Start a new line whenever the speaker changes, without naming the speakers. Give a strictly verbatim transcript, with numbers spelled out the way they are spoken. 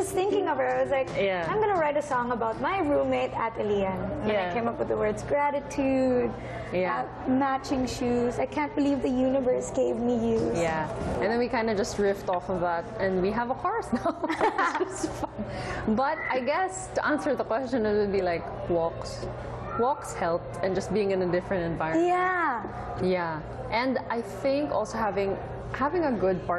was thinking of her. I was like,
Yeah.
I'm gonna write a song about my roommate at Elian. And
Yeah.
I came up with the words gratitude,
Yeah.
uh, matching shoes. I can't believe the universe gave me you.
Yeah, and then we kind of just riffed off of that, and we have a chorus now. It's just fun. But I guess to answer the question, it would be like walks. Walks helped, and just being in a different environment.
Yeah.
Yeah, and I think also having having a good partner.